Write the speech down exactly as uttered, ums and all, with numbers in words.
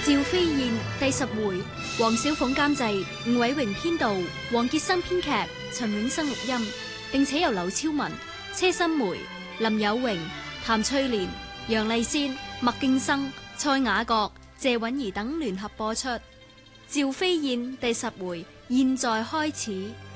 趙飛燕第十回，黃小鳳監製，吳偉榮編導，黃傑生編劇，陳永生錄音，並且由劉超文、車心梅、林有榮、譚翠蓮、楊麗仙、麥敬生、蔡雅閣、謝韻儀等聯合播出。趙飛燕第十回，現在開始。